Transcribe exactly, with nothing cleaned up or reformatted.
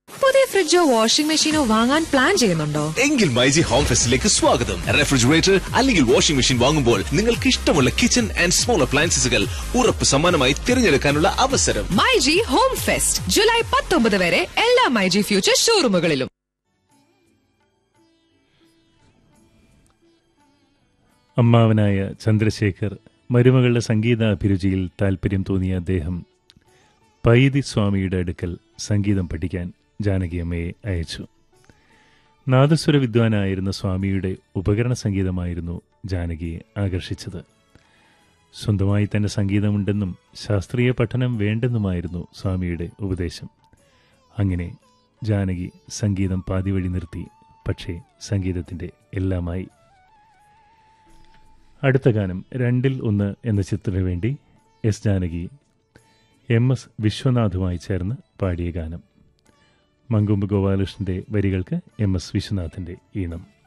പുതിയ ഫ്രിഡ്ജോ വാഷിംഗ് മെഷീനോ വാങ്ങാൻ പ്ലാൻ ചെയ്യുന്നുണ്ടോ? എങ്കിൽ മൈജി ഹോം ഫെസ്റ്റിലേക്ക് സ്വാഗതം. റെഫ്രിജറേറ്റർ അല്ലെങ്കിൽ വാഷിംഗ് മെഷീൻ വാങ്ങുമ്പോൾ നിങ്ങൾക്ക് ഇഷ്ടമുള്ള കിച്ചൺ ആൻഡ് സ്മോൾ അപ്ലയൻസസുകൾ ഉറപ്പ് സമ്മാനമായി തിരഞ്ഞെടുക്കാനുള്ള അവസരം. മൈജി ഹോം ഫെസ്റ്റ് ജൂലൈ പത്തൊമ്പത് വരെ എല്ലാ മൈജി ഫ്യൂച്ചർ ഷോറൂമുകളിലും. അമ്മാവനായ ചന്ദ്രശേഖർ മരുമകളുടെ സംഗീതാഭിരുചിയിൽ താൽപ്പര്യം തോന്നിയ അദ്ദേഹം പൈതി സ്വാമിയുടെ അടുക്കൽ സംഗീതം പഠിക്കാൻ ജാനകിയമ്മയെ അയച്ചു. നാദസ്വര വിദ്വാനായിരുന്ന സ്വാമിയുടെ ഉപകരണ സംഗീതമായിരുന്നു ജാനകിയെ ആകർഷിച്ചത്. സ്വന്തമായി തന്നെ സംഗീതമുണ്ടെന്നും ശാസ്ത്രീയ പഠനം വേണ്ടെന്നുമായിരുന്നു സ്വാമിയുടെ ഉപദേശം. അങ്ങനെ ജാനകി സംഗീതം പാതിവഴി നിർത്തി. പക്ഷേ സംഗീതത്തിൻ്റെ എല്ലാമായി. അടുത്ത ഗാനം രണ്ടിൽ ഒന്ന് എന്ന ചിത്രത്തിനു വേണ്ടി എസ് ജാനകി എം എസ് വിശ്വനാഥുമായി ചേർന്ന് പാടിയ ഗാനം. മങ്കൊമ്പ് ഗോപാലകൃഷ്ണന്റെ വരികൾക്ക് എം എസ് വിശ്വനാഥിന്റെ ഈണം.